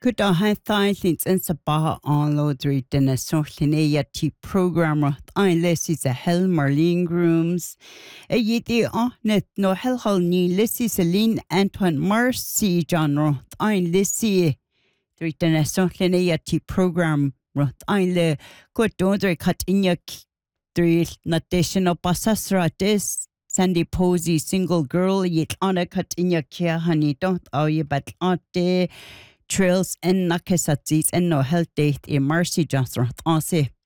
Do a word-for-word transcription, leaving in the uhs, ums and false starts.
Could I have thought in Sabah on Lodri Dina Sochlinia T program unless it's a hell Marlene Grooms. A yeti on net no hell hall ni Lissy Celine Antoine Marcy John Roth ein Lissy Dri Dina Sochlinia T program Roth ein le good don't cut in your three nation of Basasra this Sandy Posey single girl yet on a cut in your care honey don't owe you but on day Trails and Nakasatis and no health date in Mercy Johnson. Answer.